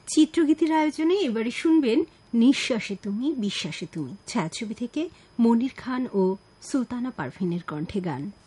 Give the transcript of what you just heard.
চিত্রগীতির আয়োজনে এবারে শুনবেন নিঃশ্বাসে তুমি বিশ্বাসে তুমি ছায়াছবি থেকে মনির খান ও সুলতানা পারভিনের কণ্ঠে গান।